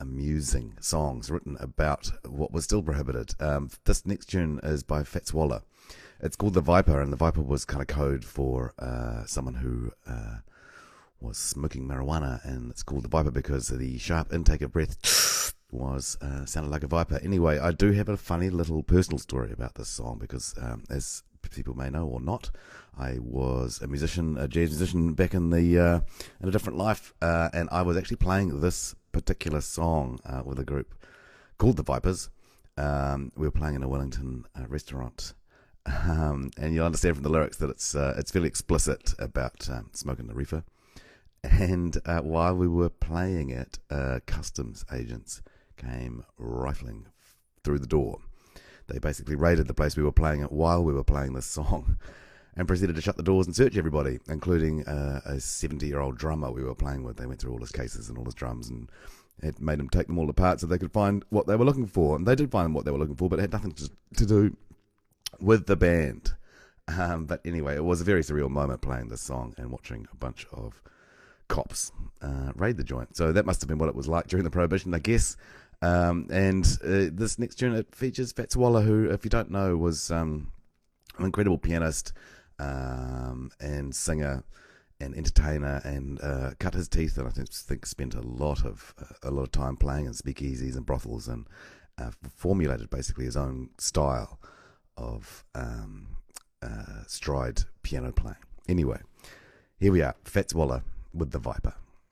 amusing songs written about what was still prohibited. This next tune is by Fats Waller. It's called The Viper, and the Viper was kind of code for someone who was smoking marijuana, and it's called The Viper because the sharp intake of breath was sounded like a viper. Anyway, I do have a funny little personal story about this song because, as people may know or not, I was a musician, a jazz musician back in a different life, and I was actually playing this particular song with a group called the Vipers. We were playing in a Wellington restaurant, and you'll understand from the lyrics that it's fairly explicit about smoking the reefer. And while we were playing it, customs agents came rifling through the door. They basically raided the place we were playing at while we were playing this song and proceeded to shut the doors and search everybody, including a 70-year-old drummer we were playing with. They went through all his cases and all his drums and it made them take them all apart so they could find what they were looking for. And they did find what they were looking for, but it had nothing to do with the band. But anyway, it was a very surreal moment playing this song and watching a bunch of cops raid the joint. So that must have been what it was like during the Prohibition, I guess. This next tune, it features Fats Waller, who, if you don't know, was an incredible pianist and singer and entertainer, and cut his teeth, and I think spent a lot of time playing in speakeasies and brothels, and formulated basically his own style of stride piano playing. Anyway, here we are, Fats Waller with The Viper.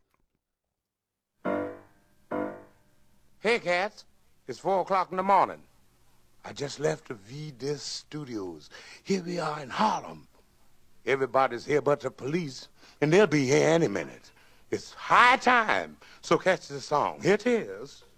Hey, cats. It's 4 o'clock in the morning. I just left the V-Disc Studios. Here we are in Harlem. Everybody's here but the police, and they'll be here any minute. It's high time, so catch the song. Here it is.